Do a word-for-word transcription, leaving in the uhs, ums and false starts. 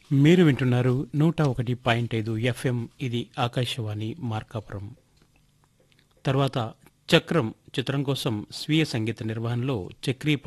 మీరు వింటున్నారు నూట ఒకటి పాయింట్ ఐదు ఎఫ్ఎం. ఇది ఆకాశవాణి మార్కాపురం. తర్వాత చక్రం చిత్రం కోసం స్వీయ సంగీత నిర్వహణలో చక్రీ